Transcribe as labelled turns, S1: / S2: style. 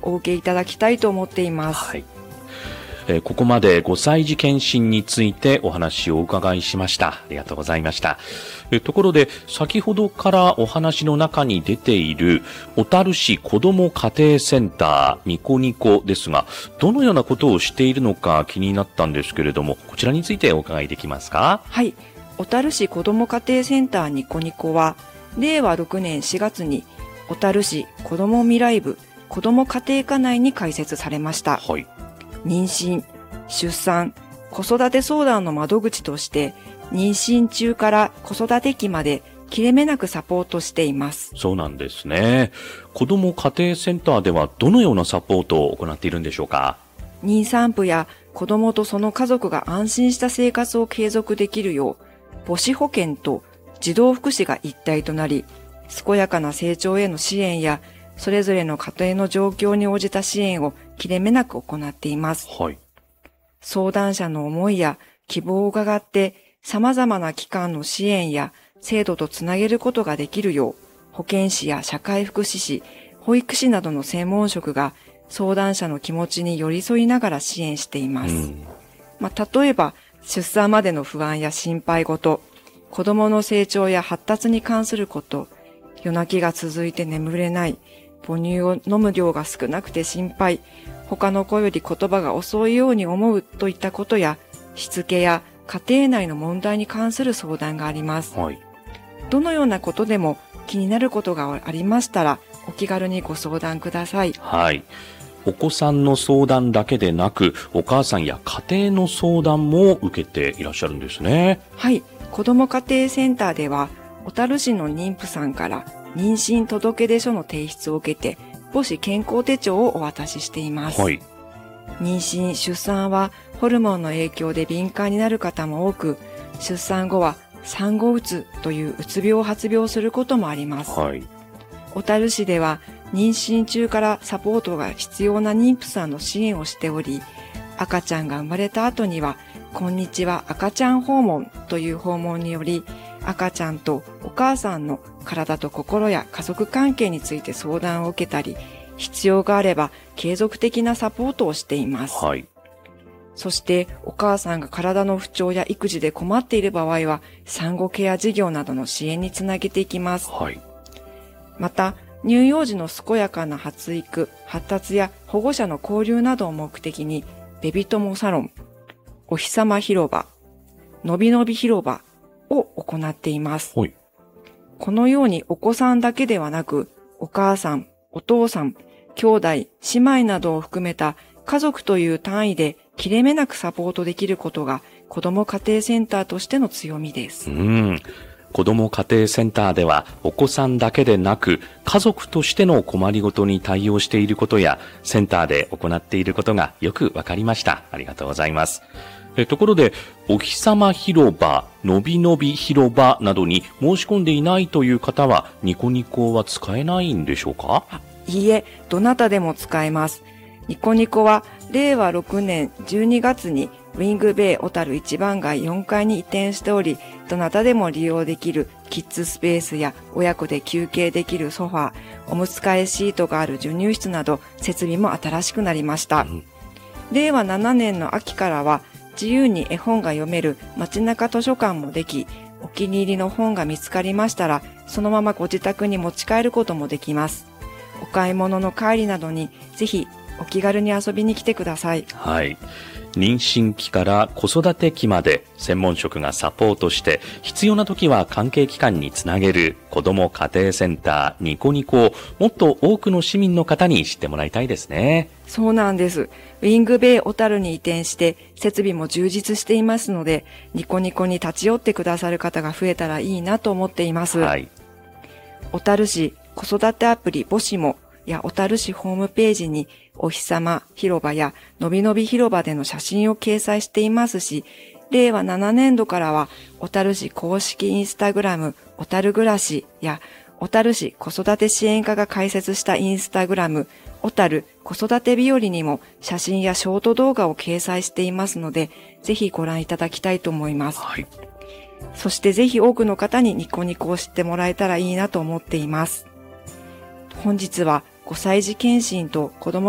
S1: お受けいただきたいと思っています。
S2: はい。ここまで5歳児検診についてお話をお伺いしました。ありがとうございました。ところで、先ほどからお話の中に出ている小樽市子ども家庭センターニコニコですが、どのようなことをしているのか気になったんですけれども、こちらについてお伺いできますか？
S1: はい。小樽市子ども家庭センターニコニコは、令和6年4月に小樽市子ども未来部子ども家庭科内に開設されました。
S2: はい。
S1: 妊娠、出産、子育て相談の窓口として、妊娠中から子育て期まで切れ目なくサポートしています。
S2: そうなんですね。子ども家庭センターではどのようなサポートを行っているんでしょうか？
S1: 妊産婦や子どもとその家族が安心した生活を継続できるよう、母子保健と児童福祉が一体となり、健やかな成長への支援や、それぞれの家庭の状況に応じた支援を切れ目なく行っています。
S2: はい。
S1: 相談者の思いや希望を伺って様々な機関の支援や制度とつなげることができるよう、保健師や社会福祉士、保育士などの専門職が相談者の気持ちに寄り添いながら支援しています。例えば、出産までの不安や心配事、子供の成長や発達に関すること、夜泣きが続いて眠れない、母乳を飲む量が少なくて心配、他の子より言葉が遅いように思うといったことや、しつけや家庭内の問題に関する相談があります。
S2: はい。
S1: どのようなことでも気になることがありましたら、お気軽にご相談ください。
S2: はい。お子さんの相談だけでなく、お母さんや家庭の相談も受けていらっしゃるんですね。
S1: はい。子ども家庭センターでは、小樽市の妊婦さんから妊娠届出書の提出を受けて、母子健康手帳をお渡ししています。
S2: はい。
S1: 妊娠・出産はホルモンの影響で敏感になる方も多く、出産後は産後うつといううつ病を発病することもあります。
S2: はい。
S1: 小樽市では妊娠中からサポートが必要な妊婦さんの支援をしており、赤ちゃんが生まれた後には、こんにちは赤ちゃん訪問という訪問により、赤ちゃんとお母さんの体と心や家族関係について相談を受けたり、必要があれば継続的なサポートをしています。
S2: はい。
S1: そしてお母さんが体の不調や育児で困っている場合は、産後ケア事業などの支援につなげていきます。
S2: はい。
S1: また、乳幼児の健やかな発育、発達や保護者の交流などを目的に、ベビ友サロン、お日様広場、のびのび広場を行っています。
S2: はい。
S1: このようにお子さんだけではなく、お母さん、お父さん、兄弟、姉妹などを含めた家族という単位で切れ目なくサポートできることが子ども家庭センターとしての強みです。
S2: 子ども家庭センターではお子さんだけでなく家族としての困りごとに対応していることやセンターで行っていることがよくわかりました。ありがとうございます。ところで、お日様広場、のびのび広場などに申し込んでいないという方はニコニコは使えないんでしょうか？
S1: いいえ、どなたでも使えます。ニコニコは令和6年12月にウィングベイ小樽一番街4階に移転しており、どなたでも利用できるキッズスペースや親子で休憩できるソファー、おむつ替えシートがある授乳室など設備も新しくなりました。令和7年の秋からは自由に絵本が読める街中図書館もでき、お気に入りの本が見つかりましたら、そのままご自宅に持ち帰ることもできます。お買い物の帰りなどにぜひお気軽に遊びに来てください。
S2: はい。妊娠期から子育て期まで専門職がサポートして必要な時は関係機関につなげる子ども家庭センターニコニコをもっと多くの市民の方に知ってもらいたいですね。
S1: そうなんです。ウィングベイ小樽に移転して設備も充実していますので、ニコニコに立ち寄ってくださる方が増えたらいいなと思っています。
S2: はい。
S1: 小樽市子育てアプリ母子もや小樽市ホームページにお日様広場やのびのび広場での写真を掲載していますし、令和7年度からは小樽市公式インスタグラム小樽暮らしや小樽市子育て支援課が開設したインスタグラム小樽子育て日和にも写真やショート動画を掲載していますので、ぜひご覧いただきたいと思います。
S2: はい。
S1: そしてぜひ多くの方にニコニコを知ってもらえたらいいなと思っています。本日は5歳児検診と子ども